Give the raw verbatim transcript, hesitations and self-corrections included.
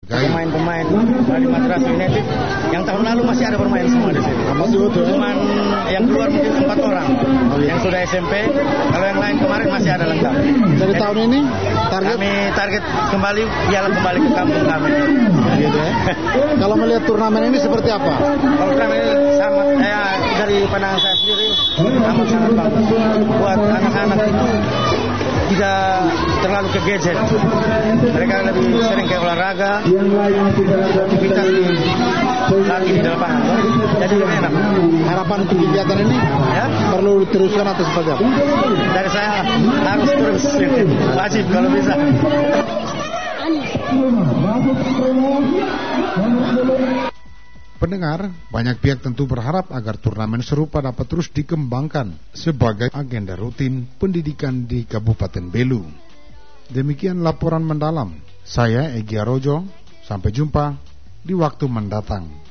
Pemain-pemain Bali Madrasah United yang tahun lalu masih ada bermain semua di sini. Cuman yang keluar mungkin empat orang yang sudah S M P. Kalau yang lain kemarin masih ada lengkap. Dari Jadi, tahun ini target kami target kembali piala kembali ke kampung kami. Gitu ya. Kalau melihat turnamen ini seperti apa? Kalau turnamen ini sama saya dari pandangan saya sendiri amat sangat bagus buat anak-anak itu. Tidak terlalu ke gadget. Mereka lebih sering ke olahraga, aktivitas di lagi di lapangan. Jadi lebih enak. Harapan untuk kegiatan ini ya? Perlu diteruskan atau seperti apa? Dari saya harus terus wajib kalau bisa. Pendengar, banyak pihak tentu berharap agar turnamen serupa dapat terus dikembangkan sebagai agenda rutin pendidikan di Kabupaten Belu. Demikian laporan mendalam. Saya Egy Arojo, sampai jumpa di waktu mendatang.